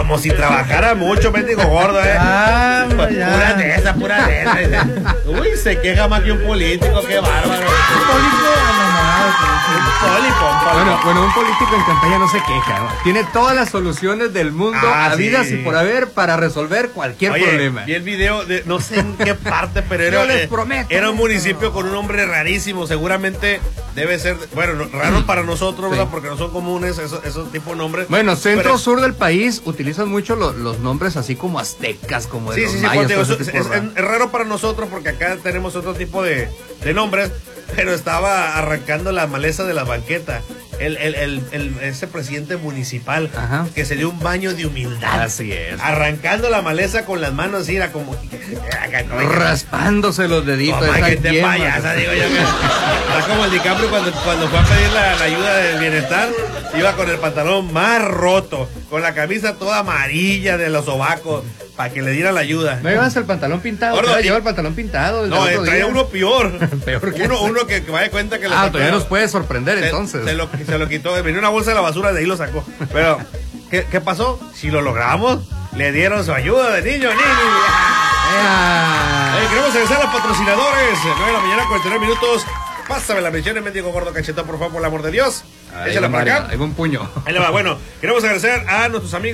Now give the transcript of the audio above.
como si trabajara mucho, mendigo gordo, Pura de esa. Uy, se queja más que un político, qué bárbaro. Un político enamorado. Bueno, un político en campaña no se queja, ¿no? Tiene todas las soluciones del mundo, habidas y por haber, para resolver cualquier problema. Vi el video de, no sé en qué parte, pero era un municipio con un nombre rarísimo, seguramente debe ser, bueno, raro para nosotros, ¿verdad? Porque no son comunes esos tipos de nombres. Bueno, sur del país utilizan mucho los nombres así como aztecas, como de los mayas. Es raro para nosotros porque acá tenemos otro tipo de nombres, pero estaba arrancando la maleza de la banqueta. Ese presidente municipal que se dio un baño de humildad. Así es. Arrancando la maleza con las manos así, era como raspándose los deditos. Que te payasa, digo yo. Era como el DiCaprio cuando fue a pedir la ayuda del bienestar, iba con el pantalón más roto, con la camisa toda amarilla de los sobacos, para que le dieran la ayuda. No llevas el pantalón pintado. Lleva el pantalón pintado. No, traía uno peor. Peor que uno que vaya cuenta que todavía nos puede sorprender entonces. Se lo quitó, venía una bolsa de la basura, de ahí lo sacó. Pero, ¿qué pasó? Si lo logramos, le dieron su ayuda de niño. Queremos agradecer a los patrocinadores. 9 de la mañana, 49 minutos. Pásame las menciones, mendigo gordo cachetón, por favor, por el amor de Dios. Échala para acá. Hay un puño. Ahí le va. Bueno, queremos agradecer a nuestros amigos